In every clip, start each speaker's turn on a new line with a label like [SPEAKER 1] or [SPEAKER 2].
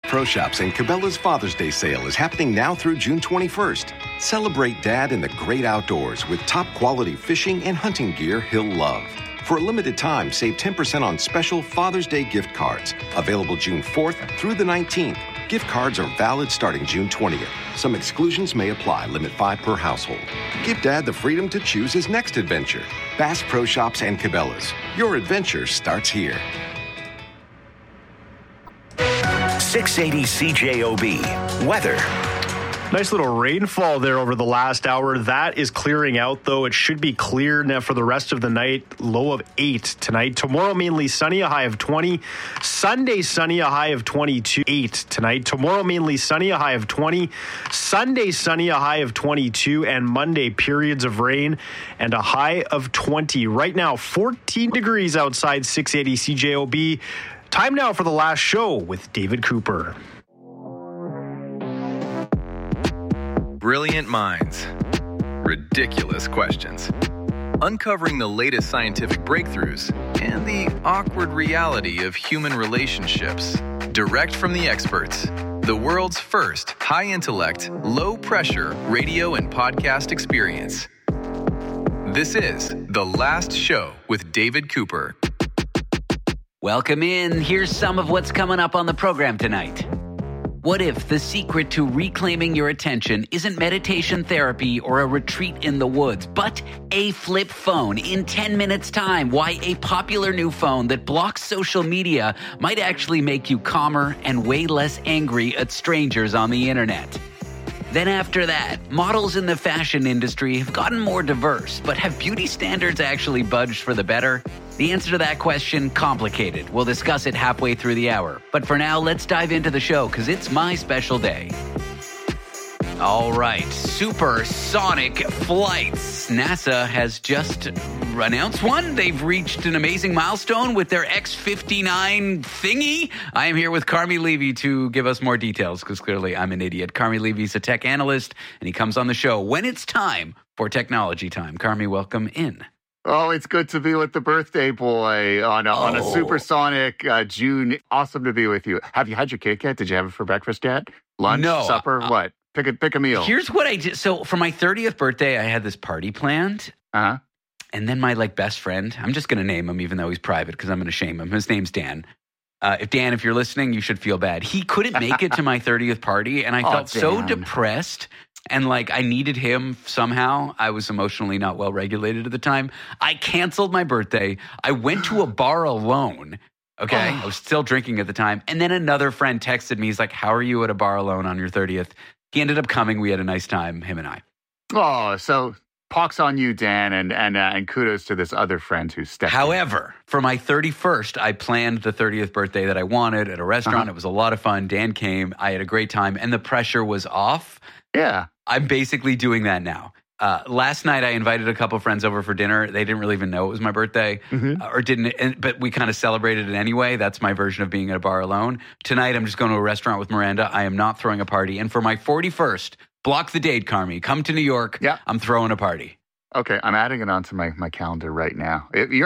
[SPEAKER 1] Pro Shops and Cabela's Father's Day sale is happening now through June 21st. Celebrate Dad in the great outdoors with top-quality fishing and hunting gear he'll love. For a limited time, save 10% on special Father's Day gift cards. Available June 4th through the 19th. Gift cards are valid starting June 20th. Some exclusions may apply. Limit 5 per household. Give Dad the freedom to choose his next adventure. Bass Pro Shops and Cabela's. Your adventure starts here.
[SPEAKER 2] 680 CJOB. Weather.
[SPEAKER 3] Nice little rainfall there over the last hour. That is clearing out, though. It should be clear now for the rest of the night. Low of 8 tonight. Tomorrow, mainly sunny, a high of 20. Sunday, sunny, a high of 22. 8 tonight. Tomorrow, mainly sunny, a high of 20. Sunday, sunny, a high of 22. And Monday, periods of rain and a high of 20. Right now, 14 degrees outside 680 CJOB. Time now for the last show with David Cooper.
[SPEAKER 4] Brilliant minds. Ridiculous questions. Uncovering the latest scientific breakthroughs and the awkward reality of human relationships. Direct from the experts. The world's first high-intellect, low-pressure radio and podcast experience. This is The Last Show with David Cooper.
[SPEAKER 5] Welcome in. Here's some of what's coming up on the program tonight. What if the secret to reclaiming your attention isn't meditation therapy or a retreat in the woods, but a flip phone in 10 minutes' time? Why a popular new phone that blocks social media might actually make you calmer and way less angry at strangers on the internet. Then after that, models in the fashion industry have gotten more diverse, but have beauty standards actually budged for the better? The answer to that question, complicated. We'll discuss it halfway through the hour. But for now, let's dive into the show, because it's my special day. All right, supersonic flights. NASA has just announced one. They've reached an amazing milestone with their X-59 thingy. I am here with Carmi Levy to give us more details, because clearly I'm an idiot. Carmi Levy's a tech analyst, and he comes on the show when it's time for technology time. Carmi, welcome in.
[SPEAKER 6] Oh, it's good to be with the birthday boy on a supersonic June. Awesome to be with you. Have you had your cake yet? Did you have it for breakfast yet? Lunch, supper, what? Pick a meal.
[SPEAKER 5] Here's what I did. So for my 30th birthday, I had this party planned.
[SPEAKER 6] Uh-huh.
[SPEAKER 5] And then my best friend, I'm just going to name him even though he's private because I'm going to shame him. His name's Dan. If you're listening, you should feel bad. He couldn't make it to my 30th party, and I felt so depressed. And I needed him somehow. I was emotionally not well regulated at the time. I canceled my birthday. I went to a bar alone. Okay. I was still drinking at the time. And then another friend texted me. He's like, how are you at a bar alone on your 30th? He ended up coming. We had a nice time, him and I.
[SPEAKER 6] Oh, so pox on you, Dan, and kudos to this other friend who stepped
[SPEAKER 5] However, for my 31st, I planned the 30th birthday that I wanted at a restaurant. It was a lot of fun. Dan came. I had a great time, and the pressure was off.
[SPEAKER 6] Yeah.
[SPEAKER 5] I'm basically doing that now. Last night, I invited a couple friends over for dinner. They didn't really even know it was my birthday, but we kind of celebrated it anyway. That's my version of being at a bar alone. Tonight, I'm just going to a restaurant with Miranda. I am not throwing a party. And for my 41st, block the date, Carmi. Come to New York.
[SPEAKER 6] Yeah.
[SPEAKER 5] I'm throwing a party.
[SPEAKER 6] Okay, I'm adding it onto my calendar right now.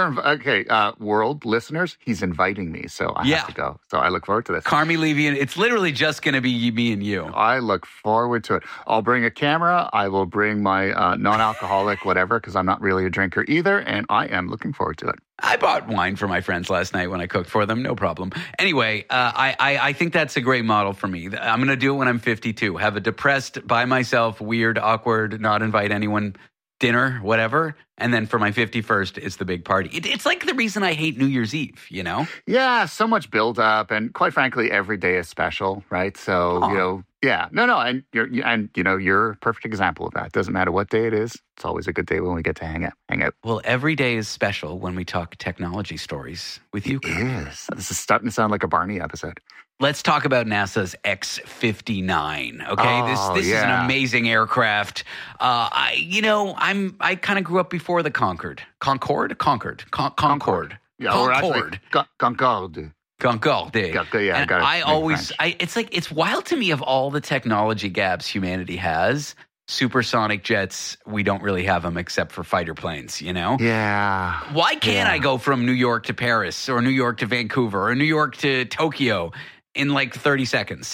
[SPEAKER 6] World listeners, he's inviting me, so I have to go. So I look forward to this.
[SPEAKER 5] Carmi Levy, it's literally just going to be me and you.
[SPEAKER 6] I look forward to it. I'll bring a camera. I will bring my non-alcoholic whatever, because I'm not really a drinker either, and I am looking forward to it.
[SPEAKER 5] I bought wine for my friends last night when I cooked for them. No problem. Anyway, I think that's a great model for me. I'm going to do it when I'm 52. Have a depressed, by myself, weird, awkward, not invite anyone dinner, whatever. And then for my 51st, it's the big party. It's like the reason I hate New Year's Eve, you know?
[SPEAKER 6] Yeah, so much build up. And quite frankly, every day is special, right? So, yeah. No. And you're a perfect example of that. Doesn't matter what day it is. It's always a good day when we get to hang out.
[SPEAKER 5] Well, every day is special when we talk technology stories with you.
[SPEAKER 6] Yes. This is starting to sound like a Barney episode.
[SPEAKER 5] Let's talk about NASA's X-59. Okay, this is an amazing aircraft. I kind of grew up before the Concorde. Concorde.
[SPEAKER 6] Yeah, Concorde.
[SPEAKER 5] Concorde. It's wild to me of all the technology gaps humanity has. Supersonic jets, we don't really have them except for fighter planes, you know?
[SPEAKER 6] Yeah.
[SPEAKER 5] Why can't I go from New York to Paris or New York to Vancouver or New York to Tokyo in 30 seconds?